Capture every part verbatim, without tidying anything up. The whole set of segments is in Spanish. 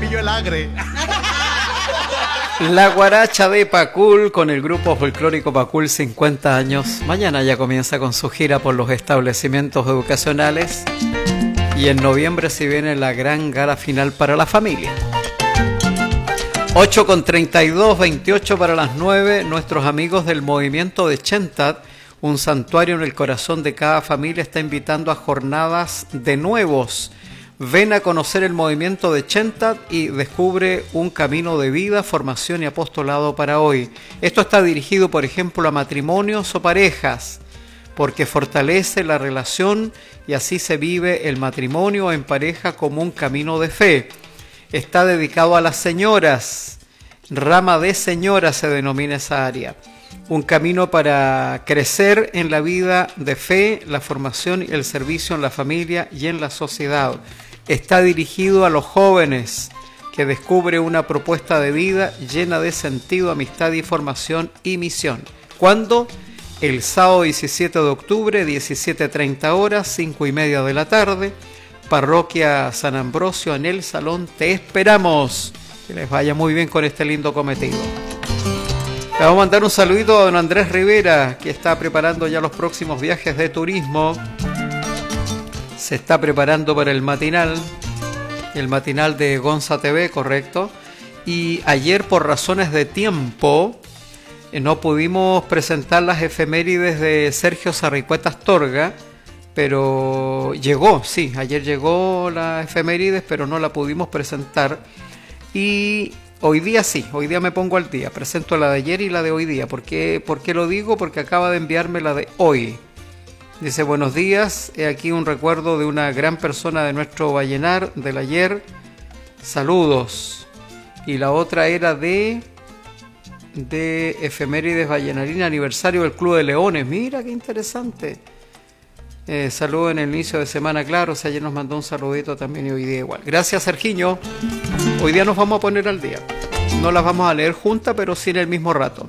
yo el agre. La guaracha de Pacul con el grupo folclórico Pacul cincuenta años. Mañana ya comienza con su gira por los establecimientos educacionales. Y en noviembre se viene la gran gala final para la familia. ocho con treinta y dos, veintiocho para las nueve. Nuestros amigos del movimiento de Chentat, un santuario en el corazón de cada familia, está invitando a jornadas de nuevos. Ven a conocer el movimiento de Chentat y descubre un camino de vida, formación y apostolado para hoy. Esto está dirigido, por ejemplo, a matrimonios o parejas, porque fortalece la relación y así se vive el matrimonio en pareja como un camino de fe. Está dedicado a las señoras, rama de señoras se denomina esa área. Un camino para crecer en la vida de fe, la formación y el servicio en la familia y en la sociedad. Está dirigido a los jóvenes que descubre una propuesta de vida llena de sentido, amistad y formación y misión. ¿Cuándo? El sábado diecisiete de octubre, diecisiete treinta horas, cinco y media de la tarde, Parroquia San Ambrosio, en el Salón. Te esperamos. Que les vaya muy bien con este lindo cometido. Le vamos a mandar un saludito a don Andrés Rivera, que está preparando ya los próximos viajes de turismo. Se está preparando para el matinal, el matinal de Gonza T V, correcto. Y ayer, por razones de tiempo, no pudimos presentar las efemérides de Sergio Sarricueta Astorga, pero llegó, sí, ayer llegó la efemérides, pero no la pudimos presentar. Y hoy día sí, hoy día me pongo al día, presento la de ayer y la de hoy día. ¿Por qué, por qué lo digo? Porque acaba de enviarme la de hoy. Dice, buenos días, he aquí un recuerdo de una gran persona de nuestro Vallenar del ayer. Saludos. Y la otra era de... de efemérides vallenarina, aniversario del Club de Leones. Mira qué interesante. Eh, saludo en el inicio de semana, claro. O sea, ayer nos mandó un saludito también y hoy día igual. Gracias, Sergiño. Hoy día nos vamos a poner al día. No las vamos a leer juntas, pero sí en el mismo rato.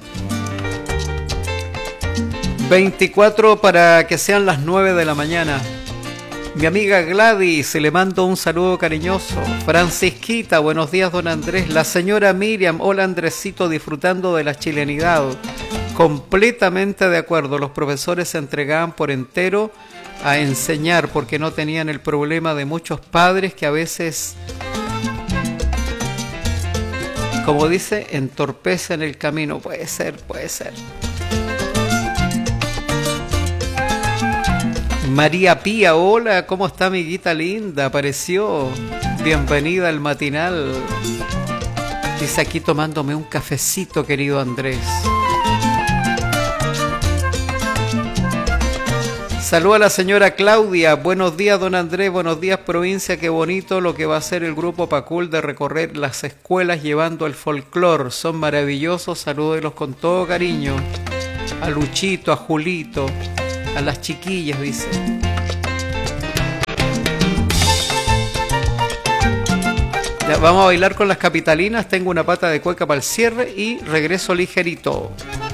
veinticuatro para que sean las nueve de la mañana. Mi amiga Gladys, le mando un saludo cariñoso. Francisquita, buenos días, don Andrés. La señora Miriam, hola Andresito, disfrutando de la chilenidad. Completamente de acuerdo, los profesores se entregaban por entero a enseñar porque no tenían el problema de muchos padres que a veces, como dice, entorpecen el camino. Puede ser, puede ser. María Pía, hola, ¿cómo está, amiguita linda? Apareció. Bienvenida al matinal. Dice aquí tomándome un cafecito, querido Andrés. Saluda a la señora Claudia. Buenos días, don Andrés. Buenos días, provincia. Qué bonito lo que va a hacer el grupo Pacul de recorrer las escuelas llevando el folclor. Son maravillosos. Salúdelos con todo cariño. A Luchito, a Julito, a las chiquillas, dice. Ya, vamos a bailar con las capitalinas. Tengo una pata de cueca para el cierre y regreso ligerito.